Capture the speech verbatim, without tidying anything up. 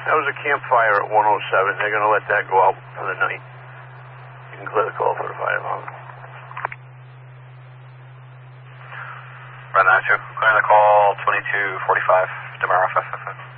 That was a campfire at one oh seven. They're going to let that go out for the night. You can clear the call for the fire department. Run that too. Clear the call twenty-two forty-five, Demar F F F.